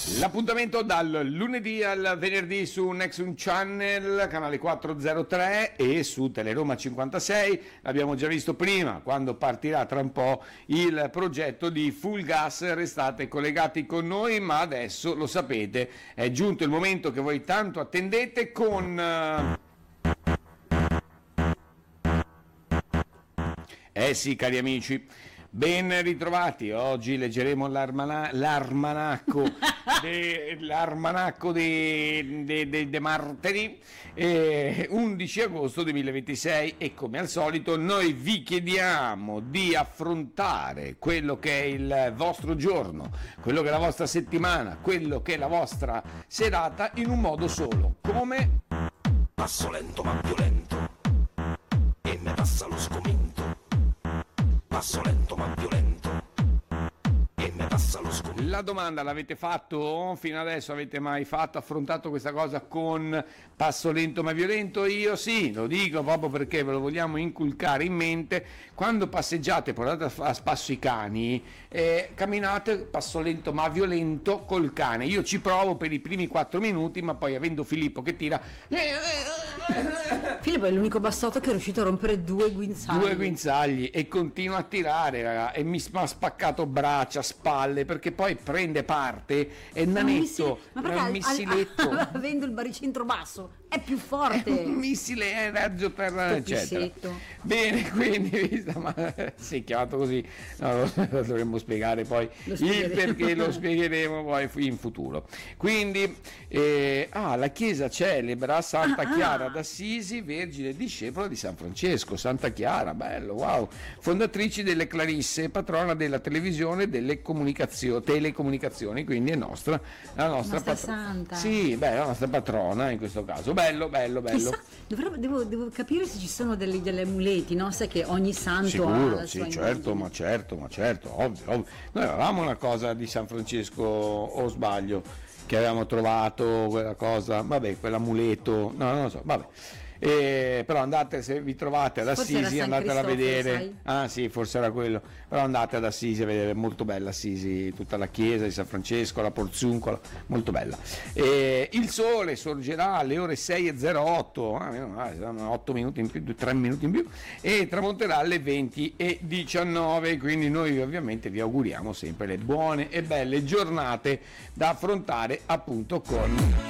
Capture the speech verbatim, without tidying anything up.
L'appuntamento dal lunedì al venerdì su Nexum Channel, canale quattrocentotre e su Teleroma cinquantasei. L'abbiamo già visto prima, quando partirà tra un po' il progetto di Full Gas. Restate collegati con noi, ma adesso lo sapete, è giunto il momento che voi tanto attendete con... Eh sì, cari amici, ben ritrovati. Oggi leggeremo l'armana- l'armanacco de, l'armanacco di de, de, de martedì eh, undici agosto duemilaventisei, e come al solito noi vi chiediamo di affrontare quello che è il vostro giorno, quello che è la vostra settimana, quello che è la vostra serata in un modo solo. Come? Passo lento ma violento e me passa lo sgomento. Passo lento ma violento e me passa lo sgomento. La domanda l'avete fatto fino adesso? Avete mai fatto, affrontato questa cosa con passo lento ma violento? Io sì, lo dico proprio perché ve lo vogliamo inculcare in mente. Quando passeggiate, portate a spasso i cani, eh, camminate passo lento ma violento col cane. Io ci provo per i primi quattro minuti, ma poi avendo Filippo che tira... Filippo è l'unico bastardo che è riuscito a rompere due guinzagli. Due guinzagli e continua a tirare, raga, e mi ha spaccato braccia, spalle, perché poi prende parte e il nanetto, ma è un missiletto. Al, avendo il baricentro basso è più forte. È un missile a raggio per eccetera. Pissetto. Bene, quindi ma, si è chiamato così, no, lo, lo dovremmo spiegare poi il perché, lo spiegheremo poi in futuro. Quindi eh, ah, la chiesa celebra Santa ah, Chiara ah. d'Assisi, vergine discepola di San Francesco. Santa Chiara, bello, wow, fondatrici delle Clarisse, patrona della televisione e delle comunicazioni, telecomunicazioni, quindi è nostra, la nostra, nostra patro- santa. Sì, beh, la nostra patrona in questo caso. Bello, bello, bello. Chissà, dovrò, devo, devo capire se ci sono delle, delle amuleti, no? Sai che ogni santo Sicuro, ha la sì, sua certo, immagine. ma certo, ma certo, ovvio, ovvio. Noi avevamo una cosa di San Francesco, o sbaglio, che avevamo trovato, quella cosa, vabbè, quell'amuleto, no, non lo so, vabbè. Eh, però andate, se vi trovate ad Assisi, andatela a vedere. Sai? Ah sì, forse era quello, però andate ad Assisi a vedere, molto bella Assisi, tutta la chiesa di San Francesco, la Porzuncola, molto bella. Eh, il sole sorgerà alle ore sei e zero otto, ah, otto minuti in più, tre minuti in più, e tramonterà alle venti e diciannove, quindi noi ovviamente vi auguriamo sempre le buone e belle giornate da affrontare appunto con